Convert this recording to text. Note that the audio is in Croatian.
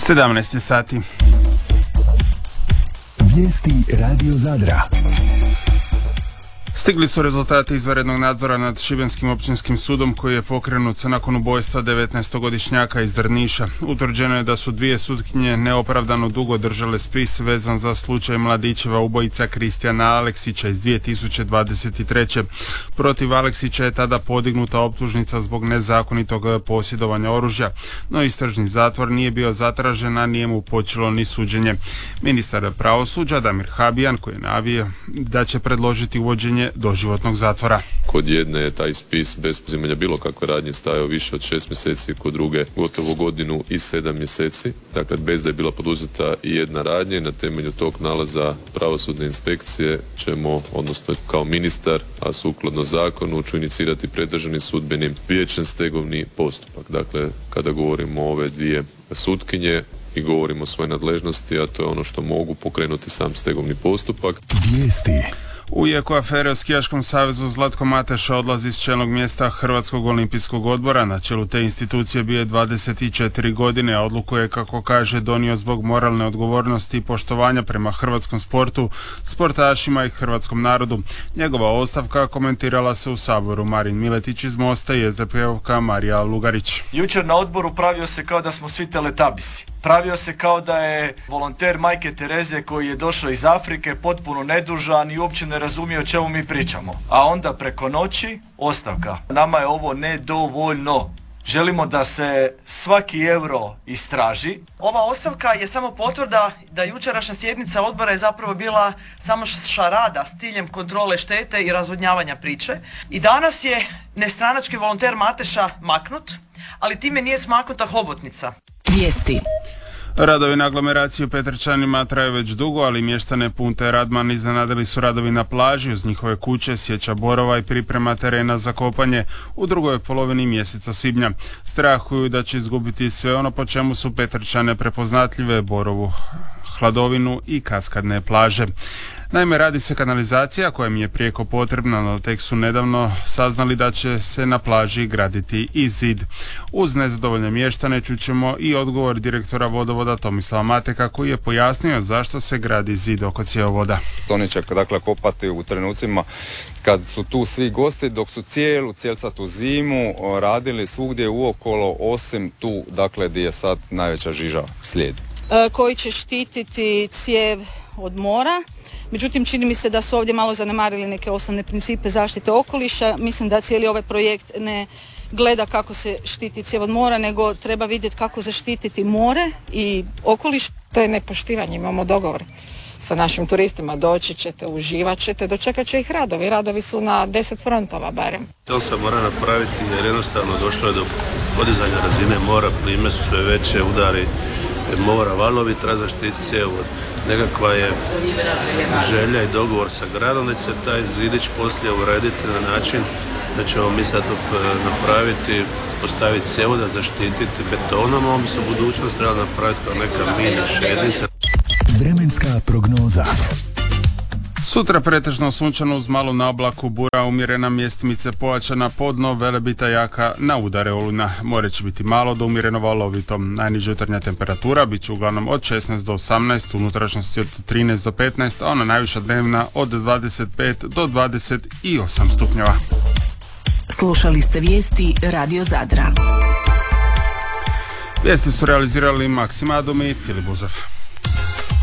17 sati. Vijesti Radio Zadra. Stigli su rezultati izvanrednog nadzora nad Šibenskim općinskim sudom koji je pokrenut nakon ubojstva 19-godišnjaka iz Drniša. Utvrđeno je da su dvije sutkinje neopravdano dugo držale spis vezan za slučaj mladićeva ubojica Kristijana Aleksića iz 2023. Protiv Aleksića je tada podignuta optužnica zbog nezakonitog posjedovanja oružja, no istražni zatvor nije bio zatražen, a nije mu počelo ni suđenje. Ministar pravosuđa Damir Habijan, koji je najavio da će predložiti uvođenje doživotnog zatvora. Kod jedne je taj spis bez uzimanja bilo kakve radnje stajao više od 6 mjeseci, kod druge gotovo godinu i 7 mjeseci. Dakle, bez da je bila poduzeta i jedna radnja. Na temelju tog nalaza pravosudne inspekcije ćemo, odnosno kao ministar, a sukladno zakonu, ću inicirati pred Državnim sudbenim vijećem stegovni postupak. Dakle, kada govorimo o ove dvije sutkinje i govorimo o svojoj nadležnosti, a to je ono što mogu pokrenuti sam stegovni postupak. Vijesti. U jeku afere o Skijaškom savezu Zlatko Mateša odlazi s čelnog mjesta Hrvatskog olimpijskog odbora. Na čelu te institucije bio je 24 godine, a odluku je, kako kaže, donio zbog moralne odgovornosti i poštovanja prema hrvatskom sportu, sportašima i hrvatskom narodu. Njegova ostavka komentirala se u Saboru. Marin Miletić iz Mosta i SDP-ovka Marija Lugarić. Jučer na odboru pravio se kao da smo svi teletabisi. Pravio se kao da je volonter Majke Tereze koji je došao iz Afrike potpuno nedužan i uopće ne razumije o čemu mi pričamo. A onda preko noći ostavka. Nama je ovo nedovoljno. Želimo da se svaki euro istraži. Ova ostavka je samo potvrda da jučerašnja sjednica odbora je zapravo bila samo šarada s ciljem kontrole štete i razvodnjavanja priče. I danas je nestranački volonter Mateša maknut, ali time nije smaknuta hobotnica. Vijesti. Radovi na aglomeraciji u Petrčanima traju već dugo, ali mještane Punte Radman iznenadili su radovi na plaži uz njihove kuće, sječa borova i priprema terena za kopanje u drugoj polovini mjeseca svibnja. Strahuju da će izgubiti sve ono po čemu su Petrčane prepoznatljive: borovu hladovinu i kaskadne plaže. Naime, radi se kanalizacija koja im je prijeko potrebna, no tek su nedavno saznali da će se na plaži graditi i zid. Uz nezadovoljne mještane čućemo i odgovor direktora vodovoda Tomislava Mateka, koji je pojasnio zašto se gradi zid oko cjevovoda. Oni će dakle kopati u trenucima kad su tu svi gosti, dok su cijelu cijelcatu zimu radili svugdje uokolo, osim tu dakle gdje je sad najveća žiža slijedi. Koji će štititi cijev od mora. Međutim, čini mi se da su ovdje malo zanemarili neke osnovne principe zaštite okoliša. Mislim da cijeli ovaj projekt ne gleda kako se štiti cijev od mora, nego treba vidjeti kako zaštititi more i okoliš. To je nepoštivanje, imamo dogovor sa našim turistima, doći ćete, uživat ćete, dočekat će ih radovi. Radovi su na 10 frontova barem. To se mora napraviti jer jednostavno došlo je do podizanja razine mora, plime su sve veće, udari mora, valovi, treba zaštititi cjevovod. Nekakva je želja i dogovor sa gradom da će se taj zidić poslije urediti na način da ćemo mi sad napraviti, postaviti cjevoda, zaštititi betonom, a on bi se u budućnosti trebalo napraviti kao neka mini šednica. Vremenska prognoza. Sutra pretežno sunčano uz malu naoblaku, bura umjerena, mjestimice pojačana, podno Velebita jaka, na udare olujna. More će biti malo do umjereno valovito. Najniža jutarnja temperatura bit će uglavnom od 16 do 18, unutrašnjosti od 13 do 15, a ona najviša dnevna od 25 do 28 stupnjeva. Slušali ste vijesti Radio Zadra. Vijesti su realizirali Maksim Adom i Filip Buzav.